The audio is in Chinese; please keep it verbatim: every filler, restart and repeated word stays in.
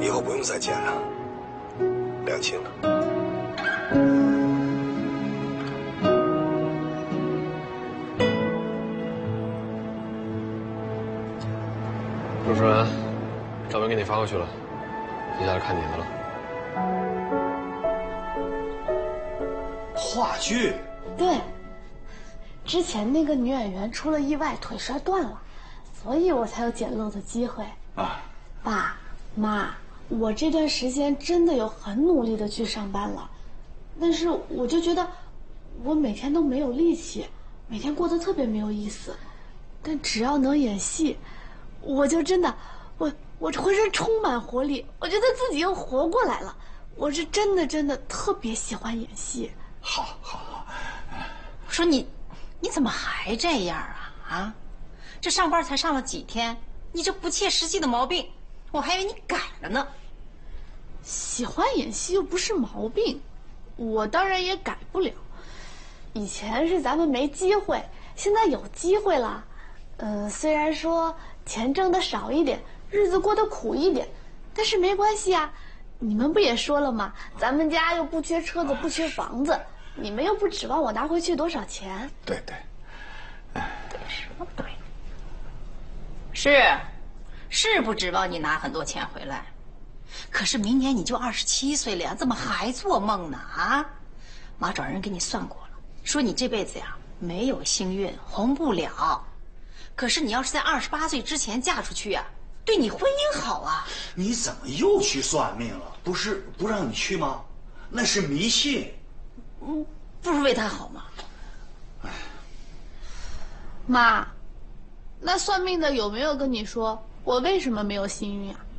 以后不用再见了，两清了。 主持人，照片给你发过去了，接下来看你的了。 话剧？ 对，之前那个女演员出了意外，腿摔断了，所以我才有捡漏的机会。啊，爸妈，我这段时间真的有很努力的去上班了，但是我就觉得我每天都没有力气，每天过得特别没有意思。但只要能演戏，我就真的，我我浑身充满活力，我觉得自己又活过来了。我是真的真的特别喜欢演戏。 好，好，好。 我说你，你怎么还这样啊？啊，这上班才上了几天，你这不切实际的毛病，我还以为你改了呢。 喜欢演戏又不是毛病，我当然也改不了。以前是咱们没机会，现在有机会了。嗯、呃，虽然说钱挣的少一点，日子过得苦一点，但是没关系啊。你们不也说了吗？咱们家又不缺车子，不缺房子，你们又不指望我拿回去多少钱。 对对， 对什么对？是，是不指望你拿很多钱回来，可是明年你就二十七岁了呀，怎么还做梦呢？啊，妈找人给你算过了，说你这辈子呀没有幸运，红不了。可是你要是在二十八岁之前嫁出去呀，对你婚姻好啊。 你怎么又去算命了？不是不让你去吗？那是迷信。 嗯，不是为他好吗？ 妈，那算命的有没有跟你说我为什么没有幸运啊？